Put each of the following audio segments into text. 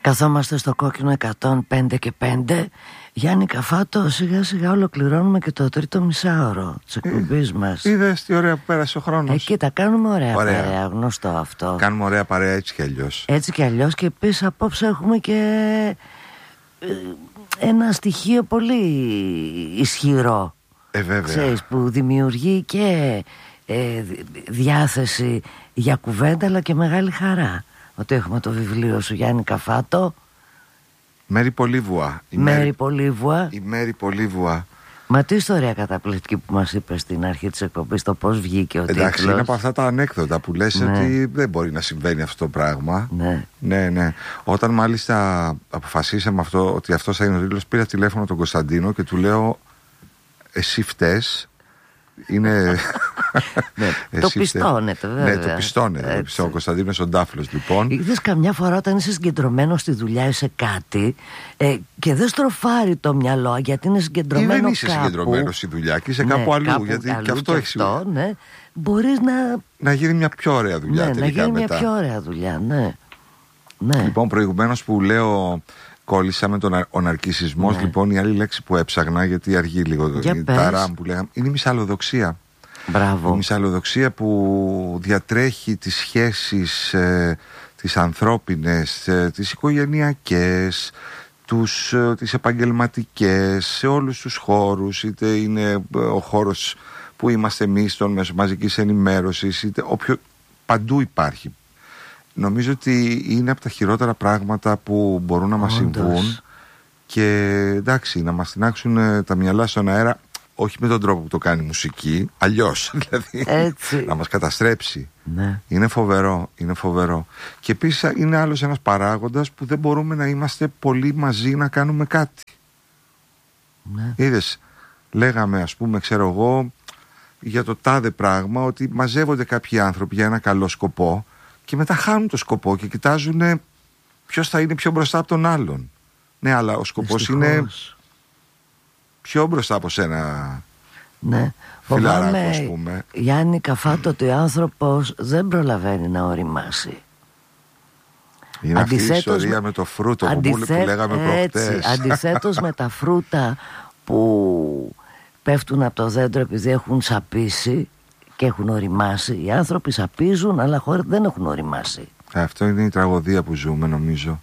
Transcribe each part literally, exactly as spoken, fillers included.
Καθόμαστε στο κόκκινο εκατόν πέντε και πέντε. Γιάννη Καφάτο, σιγά σιγά ολοκληρώνουμε και το τρίτο μισάωρο της εκπομπής μας. Είδες τι ωραία που πέρασε ο χρόνος. Ε, κοίτα, κάνουμε ωραία, ωραία παρέα, γνωστό αυτό. Κάνουμε ωραία παρέα έτσι κι αλλιώς. Έτσι κι αλλιώς, και επίσης απόψε έχουμε και ένα στοιχείο πολύ ισχυρό. Ε, βέβαια. Ξέρεις, που δημιουργεί και ε, διάθεση για κουβέντα, αλλά και μεγάλη χαρά. Ότι έχουμε το βιβλίο σου, Γιάννη Καφάτο. Μέρη Πολύβουα. Η Μέρη Πολύβουα. Η Μέρη Πολύβουα. Μα τι ιστορία καταπληκτική που μας είπε στην αρχή της εκπομπής, το πώς βγήκε ο τίτλος. Εντάξει, είναι από αυτά τα ανέκδοτα που λες, ναι, ότι δεν μπορεί να συμβαίνει αυτό το πράγμα. Ναι. Ναι, ναι. Όταν μάλιστα αποφασίσαμε αυτό, ότι αυτός θα είναι ο τίτλος, πήρα τηλέφωνο τον Κωνσταντίνο και του λέω, εσύ φταίς. Είναι. Ναι, το πιστώνεται, βέβαια. Ναι, το πιστώνεται. Ο Κωνσταντίνος ο Ντάφλος, λοιπόν. Είδες καμιά φορά όταν είσαι συγκεντρωμένο στη δουλειά ή σε κάτι ε, και δεν στροφάρει το μυαλό γιατί είναι συγκεντρωμένο. Ή δεν είσαι κάπου, συγκεντρωμένο στη δουλειά και είσαι ναι, κάπου αλλού. Κάπου γιατί αλλού και αυτό και έχει αυτό, ναι, μπορείς να. Να γίνει μια πιο ωραία δουλειά, ναι, τελικά. Να γίνει μετά. μια πιο ωραία δουλειά, ναι. ναι. Λοιπόν, προηγουμένως που λέω. Κόλλησα με τον ο ναρκισσισμός, ναι. Λοιπόν, η άλλη λέξη που έψαγνα, γιατί αργεί λίγο το ταράμ που λέγαμε, είναι η μυσαλλοδοξία. Μπράβο. Η μυσαλλοδοξία που διατρέχει τις σχέσεις, ε, τις ανθρώπινες, ε, τις οικογενειακές, τους, ε, τις επαγγελματικές, σε όλους τους χώρους, είτε είναι ο χώρος που είμαστε εμείς των μέσων μαζικής ενημέρωσης, είτε όποιο, παντού υπάρχει. Νομίζω ότι είναι από τα χειρότερα πράγματα που μπορούν να μας συμβούν και εντάξει, να μας τεινάξουν τα μυαλά στον αέρα, όχι με τον τρόπο που το κάνει η μουσική, αλλιώς, δηλαδή έτσι. Να μας καταστρέψει. Ναι. Είναι φοβερό, είναι φοβερό. Και επίσης είναι άλλος ένας παράγοντας που δεν μπορούμε να είμαστε πολύ μαζί να κάνουμε κάτι. Ναι. Είδες, λέγαμε ας πούμε, ξέρω εγώ, για το τάδε πράγμα, ότι μαζεύονται κάποιοι άνθρωποι για ένα καλό σκοπό και μετά χάνουν το σκοπό και κοιτάζουν ποιος θα είναι πιο μπροστά από τον άλλον. Ναι, αλλά ο σκοπός Δυστυχώς. είναι πιο μπροστά από σένα. Ναι, φιλαράκο, ας πούμε. Γιάννη Καφάτο, ότι ο άνθρωπος δεν προλαβαίνει να οριμάσει. Είναι αντιθέτως, αυτή η ιστορία με το φρούτο αντιθέ... που λέγαμε προχτές. Αντιθέτως με τα φρούτα που πέφτουν από το δέντρο επειδή έχουν σαπίσει και έχουν οριμάσει. Οι άνθρωποι σαπίζουν, αλλά χωρίς δεν έχουν οριμάσει. Αυτό είναι η τραγωδία που ζούμε, νομίζω.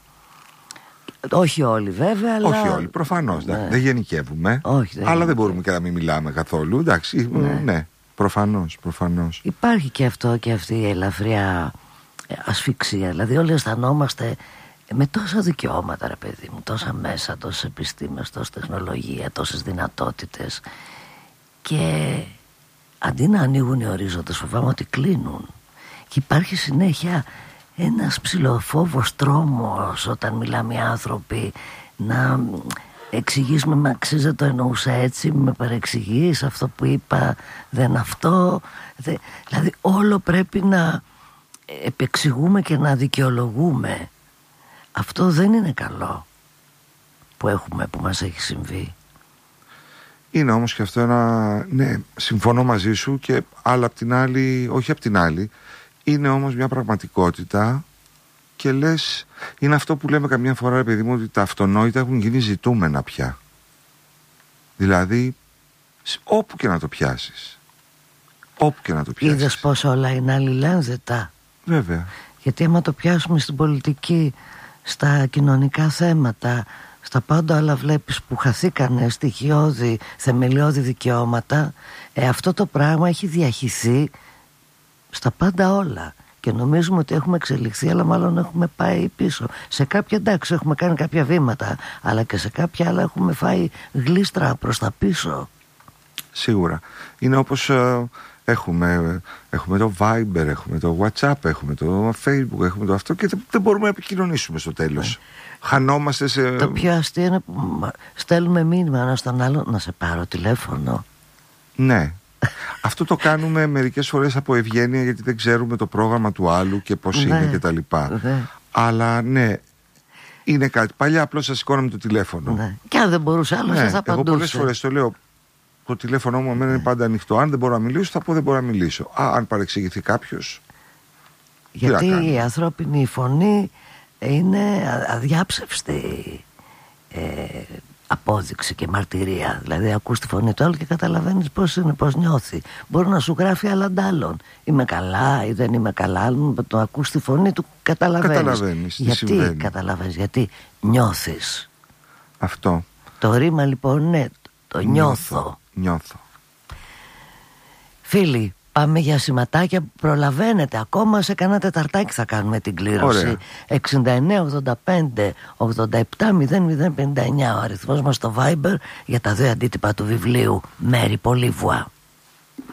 Όχι όλοι βέβαια, αλλά... Όχι όλοι, προφανώς, ναι. Δεν γενικεύουμε. Όχι, δεν αλλά γενικεύουμε. Δεν μπορούμε και να μην μιλάμε καθόλου. Εντάξει, ναι, ναι, προφανώς, προφανώς. Υπάρχει και αυτό και αυτή η ελαφριά ασφυξία. Δηλαδή όλοι αισθανόμαστε με τόσα δικαιώματα, ρε παιδί μου, τόσα μέσα, τόσες επιστήμες, τόση τεχνολογία, τόσες δυνατότητες, και αντί να ανοίγουν οι ορίζοντες, φοβάμαι ότι κλείνουν. Και υπάρχει συνέχεια ένας ψιλοφόβος τρόμος όταν μιλάμε οι άνθρωποι να εξηγήσουμε, μα ξέρεις δεν το εννοούσα έτσι, με παρεξηγείς, αυτό που είπα δεν αυτό. Δε... Δηλαδή όλο πρέπει να επεξηγούμε και να δικαιολογούμε. Αυτό δεν είναι καλό που έχουμε, που μας έχει συμβεί. Είναι όμως και αυτό ένα, ναι, συμφωνώ μαζί σου, και άλλα απ' την άλλη, όχι απ' την άλλη, είναι όμως μια πραγματικότητα και λες, είναι αυτό που λέμε καμιά φορά, ρε παιδί μου, ότι τα αυτονόητα έχουν γίνει ζητούμενα πια. Δηλαδή, όπου και να το πιάσεις. Όπου και να το πιάσεις. Είδες πως όλα είναι αλληλένδετα. Βέβαια. Γιατί άμα το πιάσουμε στην πολιτική, στα κοινωνικά θέματα, στα πάντα άλλα βλέπεις που χαθήκανε στοιχειώδη, θεμελιώδη δικαιώματα, ε, αυτό το πράγμα έχει διαχυθεί στα πάντα όλα. Και νομίζουμε ότι έχουμε εξελιχθεί, αλλά μάλλον έχουμε πάει πίσω. Σε κάποια, εντάξει, έχουμε κάνει κάποια βήματα, αλλά και σε κάποια άλλα έχουμε φάει γλίστρα προς τα πίσω. Σίγουρα. Είναι όπως ε, έχουμε, έχουμε το Viber, έχουμε το WhatsApp, έχουμε το Facebook, έχουμε το αυτό, και δεν, δεν μπορούμε να επικοινωνήσουμε στο τέλος. Ναι. Χανόμαστε σε... Το πιο αστείο είναι που στέλνουμε μήνυμα ένας στον άλλο, να σε πάρω τηλέφωνο. Ναι. Αυτό το κάνουμε μερικές φορές από ευγένεια, γιατί δεν ξέρουμε το πρόγραμμα του άλλου και πώς είναι και τα λοιπά. Ναι. Αλλά ναι, είναι κάτι. Παλιά απλώς θα σηκώναμε το τηλέφωνο. Ναι. Και αν δεν μπορούσε άλλος, ναι, θα απαντούσε. Εγώ πολλές φορές το λέω, το τηλέφωνο μου εμένα είναι πάντα ανοιχτό. Αν δεν μπορώ να μιλήσω, θα πω δεν μπορώ να μιλήσω. Α, αν παρεξηγηθεί κάποιος. Γιατί η ανθρώπινη φωνή είναι αδιάψευστη ε, απόδειξη και μαρτυρία. Δηλαδή ακούς τη φωνή του άλλου και καταλαβαίνεις πώς είναι, πώς νιώθει. Μπορεί να σου γράφει άλλαντάλλον. Είμαι καλά ή δεν είμαι καλά. Αν το ακούς τη φωνή του καταλαβαίνεις. Καταλαβαίνεις τι γιατί συμβαίνει. καταλαβαίνεις, γιατί νιώθεις. Αυτό. Το ρήμα λοιπόν είναι το νιώθω. Νιώθω. νιώθω. Φίλοι, πάμε για σηματάκια. Προλαβαίνετε. Ακόμα σε κανένα τεταρτάκι θα κάνουμε την κλήρωση. Ωραία. εξήντα εννέα ογδόντα πέντε ογδόντα επτά μηδέν μηδέν πενήντα εννέα ο αριθμός μας στο Viber για τα δύο αντίτυπα του βιβλίου Μέρη Πολύβουα.